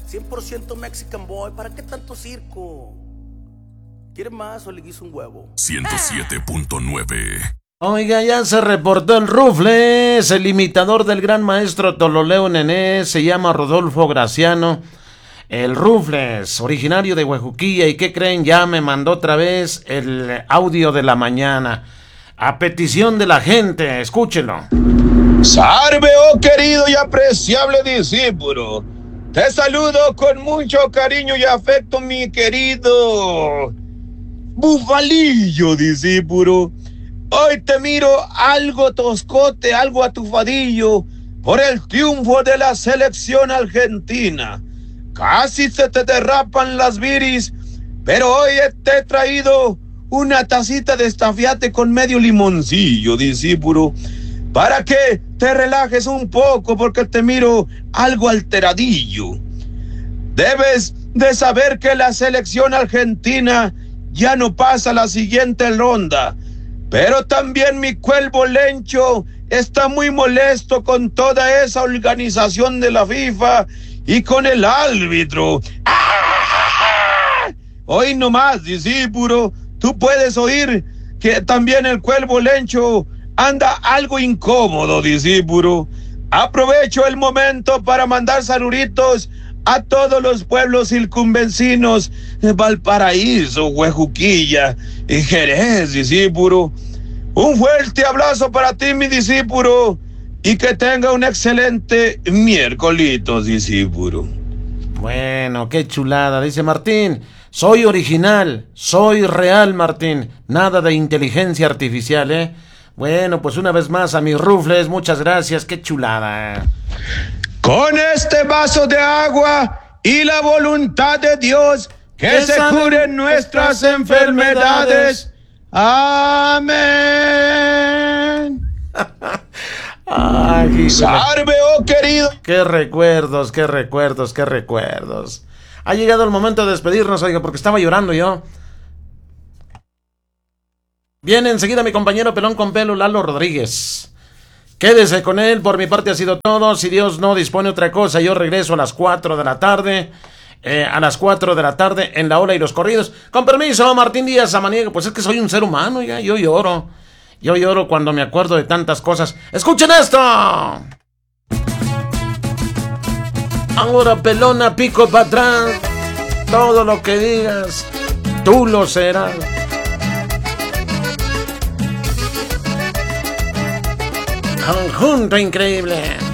100% Mexican boy, ¿para qué tanto circo? ¿Quieres más o le guiso un huevo? 107.9. Oiga, ya se reportó el Rufles, el imitador del gran maestro Tololeo Nené, se llama Rodolfo Graciano. El Rufles, originario de Huejuquilla, ¿y qué creen? Ya me mandó otra vez el audio de la mañana, a petición de la gente, escúchelo. Salve, oh querido y apreciable discípulo. Te saludo con mucho cariño y afecto, mi querido Bufalillo, discípulo. Hoy te miro algo toscote, algo atufadillo por el triunfo de la selección argentina. Casi se te derrapan las viris, pero hoy te he traído una tacita de estafiate con medio limoncillo, discípulo, para que te relajes un poco porque te miro algo alteradillo. Debes de saber que la selección argentina ya no pasa a la siguiente ronda, pero también mi cuervo Lencho está muy molesto con toda esa organización de la FIFA y con el árbitro. ¡Ah! Hoy nomás, discípulo, tú puedes oír que también el cuervo Lencho anda algo incómodo, discípulo. Aprovecho el momento para mandar saluditos a todos los pueblos circunvecinos de Valparaíso, Huejuquilla y Jerez, discípulo. Un fuerte abrazo para ti, mi discípulo, y que tenga un excelente miércoles, discípulo. Bueno, qué chulada, dice Martín. Soy original, soy real, Martín. Nada de inteligencia artificial, ¿eh? Bueno, pues una vez más a mis Rufles, muchas gracias, qué chulada. Con este vaso de agua y la voluntad de Dios, que se curen nuestras enfermedades. Amén. Ay, salve, oh querido. Qué recuerdos, qué recuerdos, qué recuerdos. Ha llegado el momento de despedirnos, oiga, porque estaba llorando yo. Viene enseguida mi compañero pelón con pelo, Lalo Rodríguez. Quédese con él, por mi parte ha sido todo. Si Dios no dispone otra cosa, yo regreso a las 4 de la tarde. A las 4 de la tarde en La Ola y los Corridos. Con permiso, Martín Díaz Samaniego. Pues es que soy un ser humano, ya. Yo lloro. Yo lloro cuando me acuerdo de tantas cosas. ¡Escuchen esto! Ahora, pelona, pico para atrás. Todo lo que digas, tú lo serás. Conjunto increíble.